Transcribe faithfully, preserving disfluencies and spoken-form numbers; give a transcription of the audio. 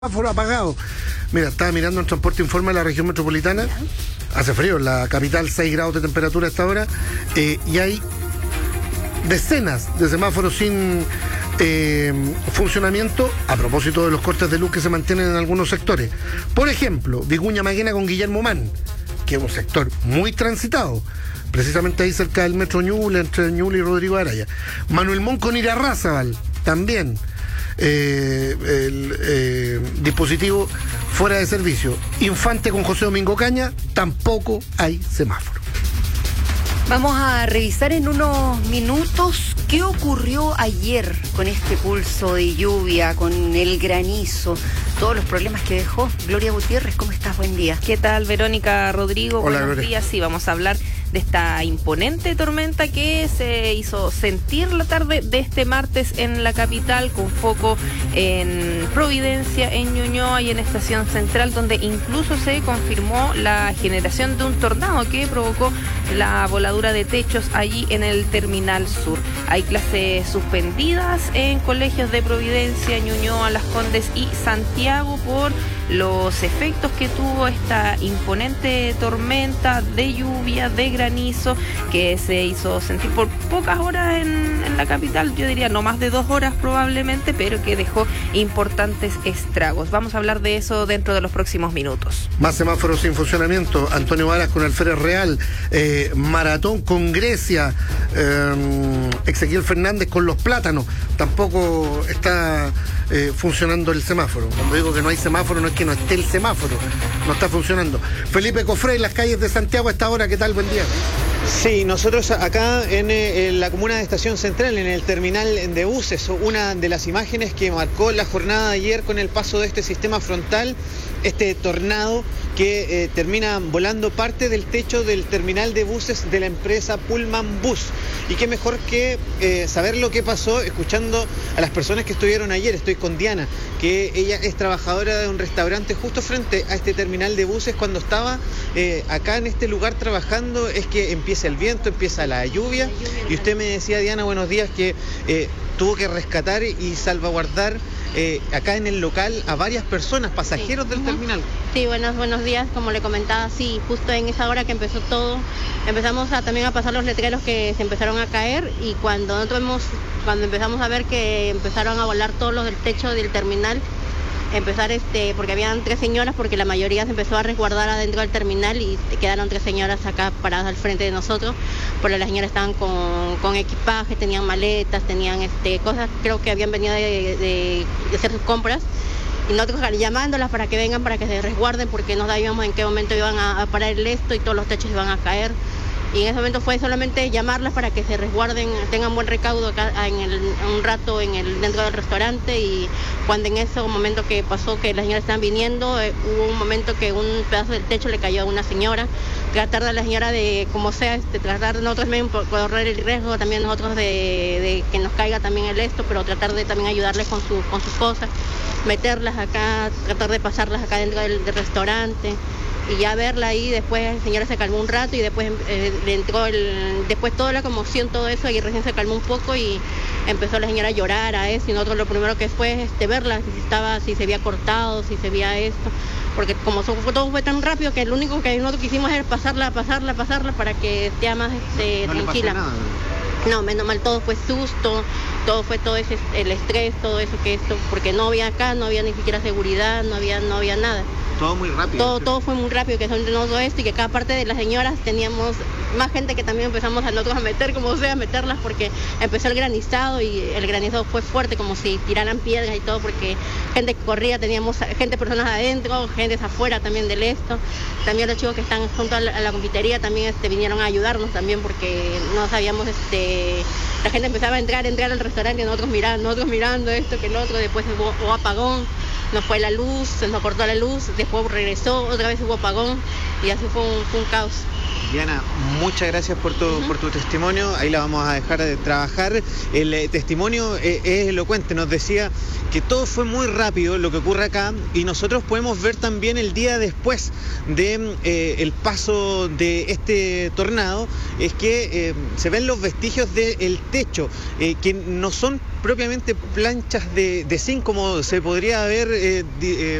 Semáforo apagado. Mira, estaba mirando el transporte informe de la región metropolitana. Hace frío, en la capital seis grados de temperatura a esta hora. Eh, y hay decenas de semáforos sin eh, funcionamiento a propósito de los cortes de luz que se mantienen en algunos sectores. Por ejemplo, Vicuña Maquena con Guillermo Mann, que es un sector muy transitado, precisamente ahí cerca del metro Ñuble, entre Ñuble y Rodrigo Araya. Manuel Montt con Irarrázaval, también. Eh, el eh, dispositivo fuera de servicio. Infante con José Domingo Caña, tampoco hay semáforo. Vamos a revisar en unos minutos qué ocurrió ayer con este pulso de lluvia, con el granizo, todos los problemas que dejó. Gloria Gutiérrez, ¿cómo estás? Buen día. ¿Qué tal, Verónica Rodrigo? Hola, Buenos Gloria. días. Sí, vamos a hablar de esta imponente tormenta que se hizo sentir la tarde de este martes en la capital, con foco en Providencia, en Ñuñoa y en Estación Central, donde incluso se confirmó la generación de un tornado que provocó la voladura de techos allí en el Terminal Sur. Hay clases suspendidas en colegios de Providencia, Ñuñoa, Las Condes y Santiago por los efectos que tuvo esta imponente tormenta de lluvia, de granizo, que se hizo sentir por pocas horas en, en la capital, yo diría no más de dos horas probablemente, pero que dejó importantes estragos. Vamos a hablar de eso dentro de los próximos minutos. Más semáforos sin funcionamiento. Antonio Varas con Alférez Real, eh, Maratón con Grecia, eh, Ezequiel Fernández con Los Plátanos. Tampoco está eh, funcionando el semáforo. Cuando digo que no hay semáforo, no es que no esté el semáforo, no está funcionando. Felipe Cofré, en las calles de Santiago a esta hora, ¿qué tal? Buen día. Sí, nosotros acá en, eh, en la comuna de Estación Central, en el terminal de buses, una de las imágenes que marcó la jornada de ayer con el paso de este sistema frontal, este tornado que eh, termina volando parte del techo del terminal de buses de la empresa Pullman Bus. Y qué mejor que eh, saber lo que pasó escuchando a las personas que estuvieron ayer. Estoy con Diana, que ella es trabajadora de un restaurante justo frente a este terminal de buses. Cuando estaba eh, acá en este lugar trabajando es que empieza el viento, empieza la lluvia, y usted me decía, Diana, buenos días, que eh, tuvo que rescatar y salvaguardar Eh, acá en el local a varias personas, pasajeros sí. del uh-huh. terminal. Sí, buenos, buenos días, como le comentaba, sí, justo en esa hora que empezó todo, empezamos a, también a pasar los letreros que se empezaron a caer, y cuando nosotros hemos, cuando empezamos a ver que empezaron a volar todos los del techo del terminal, empezar este, porque habían tres señoras, porque la mayoría se empezó a resguardar adentro del terminal y quedaron tres señoras acá paradas al frente de nosotros, porque las señoras estaban con, con equipaje, tenían maletas, tenían este, cosas, creo que habían venido de, de, de hacer sus compras, y nosotros llamándolas para que vengan, para que se resguarden, porque no sabíamos en qué momento iban a, a parar el esto y todos los techos iban a caer. Y en ese momento fue solamente llamarlas para que se resguarden, tengan buen recaudo acá en el, un rato en el, dentro del restaurante. Y cuando en ese momento que pasó que las señoras estaban viniendo, eh, hubo un momento que un pedazo del techo le cayó a una señora. Tratar de la señora de, como sea, este, tratar de nosotros también correr el riesgo también nosotros de, de que nos caiga también el esto, pero tratar de también ayudarles con, su, con sus cosas, meterlas acá, tratar de pasarlas acá dentro del, del restaurante. Y ya verla ahí, después la señora se calmó un rato y después eh, le entró el, después toda la conmoción, todo eso, y recién se calmó un poco y empezó la señora a llorar a eso, y nosotros lo primero que fue este, verla, si estaba, si se había cortado, si se veía esto, porque como todo fue tan rápido que lo único que nosotros quisimos era pasarla, pasarla, pasarla para que esté más este, no tranquila. Le pasó nada. No, menos mal, todo fue susto, todo fue todo ese, el estrés, todo eso que esto, porque no había acá, no había ni siquiera seguridad, no había, no había nada. Todo muy rápido. Todo, todo fue muy rápido, que son todo esto, y que cada parte de las señoras teníamos más gente que también empezamos a nosotros a meter, como sea, a meterlas, porque empezó el granizado y el granizado fue fuerte, como si tiraran piedras y todo, porque gente que corría, teníamos gente, personas adentro, gente afuera también del esto. También los chicos que están junto a la, a la confitería también este, vinieron a ayudarnos también, porque no sabíamos, este, la gente empezaba a entrar, entrar al restaurante y nosotros mirando, nosotros mirando esto, que el otro, después hubo, hubo apagón. Nos fue la luz, se nos cortó la luz, después regresó, otra vez hubo apagón y así fue un, fue un caos. Diana, muchas gracias por tu, uh-huh. por tu testimonio. Ahí la vamos a dejar de trabajar. El eh, testimonio eh, es elocuente. Nos decía que todo fue muy rápido lo que ocurre acá y nosotros podemos ver también el día después de eh, el paso de este tornado, es que eh, se ven los vestigios del techo, eh, que no son propiamente planchas de, de zinc como se podría ver eh, di, eh,